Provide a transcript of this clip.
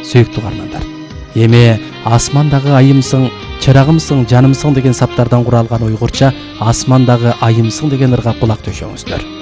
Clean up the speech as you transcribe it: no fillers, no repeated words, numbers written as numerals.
Сүйүктүү каармандар, эми асмандагы айымсың, чырагымсың, жанымсың деген саптардан куралган уйгурча асмандагы айымсың деген ырга кулак төшөңүздөр.